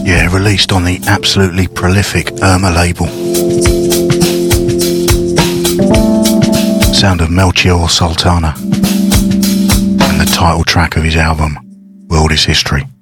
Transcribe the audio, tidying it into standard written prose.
Yeah, released on the absolutely prolific Irma label. Sound of Melchior Sultana. And the title track of his album, World is History.